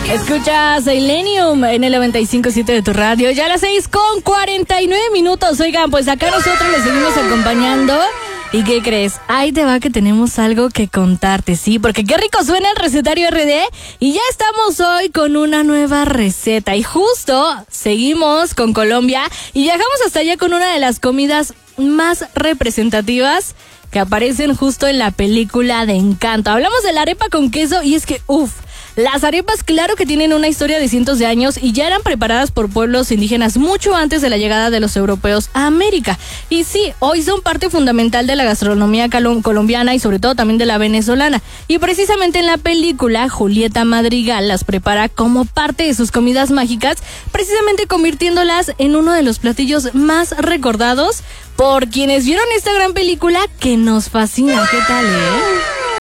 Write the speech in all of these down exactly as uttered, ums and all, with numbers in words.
Escuchas Illenium en el noventa y cinco punto siete de tu radio. Ya a las seis con cuarenta y nueve minutos. Oigan, pues acá nosotros les seguimos acompañando. ¿Y qué crees? Ahí te va que tenemos algo que contarte, sí, porque qué rico suena el recetario R D. Y ya estamos hoy con una nueva receta. Y justo seguimos con Colombia y viajamos hasta allá con una de las comidas más representativas que aparecen justo en la película de Encanto. Hablamos de la arepa con queso y es que, uff, las arepas claro que tienen una historia de cientos de años y ya eran preparadas por pueblos indígenas mucho antes de la llegada de los europeos a América. Y sí, hoy son parte fundamental de la gastronomía colo- colombiana y sobre todo también de la venezolana. Y precisamente en la película, Julieta Madrigal las prepara como parte de sus comidas mágicas, precisamente convirtiéndolas en uno de los platillos más recordados por quienes vieron esta gran película que nos fascina. ¿Qué tal, eh?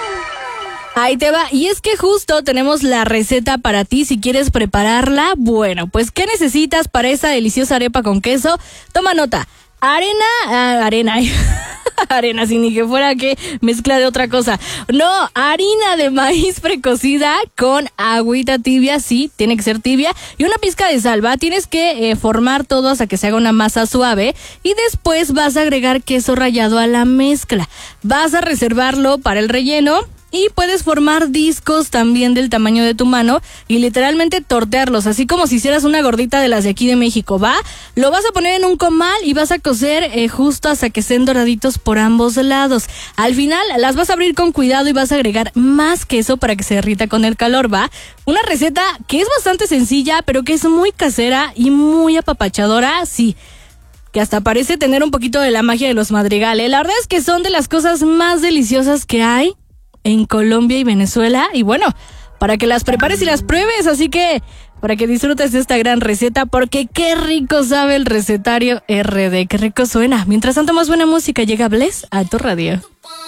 Ahí te va, y es que justo tenemos la receta para ti si quieres prepararla. Bueno, pues ¿qué necesitas para esa deliciosa arepa con queso? Toma nota, arena, ah, arena, arena, sin ni que fuera que mezcla de otra cosa. No, harina de maíz precocida con agüita tibia, sí, tiene que ser tibia, y una pizca de sal, ¿va? Tienes que eh, formar todo hasta que se haga una masa suave, y después vas a agregar queso rallado a la mezcla. Vas a reservarlo para el relleno. Y puedes formar discos también del tamaño de tu mano y literalmente tortearlos, así como si hicieras una gordita de las de aquí de México, ¿va? Lo vas a poner en un comal y vas a cocer eh, justo hasta que estén doraditos por ambos lados. Al final las vas a abrir con cuidado y vas a agregar más queso para que se derrita con el calor, ¿va? Una receta que es bastante sencilla, pero que es muy casera y muy apapachadora, sí. Que hasta parece tener un poquito de la magia de los Madrigal, ¿eh? La verdad es que son de las cosas más deliciosas que hay en Colombia y Venezuela, y bueno, para que las prepares y las pruebes, así que para que disfrutes de esta gran receta, porque qué rico sabe el recetario R D, qué rico suena. Mientras tanto, más buena música, llega Bless a tu radio.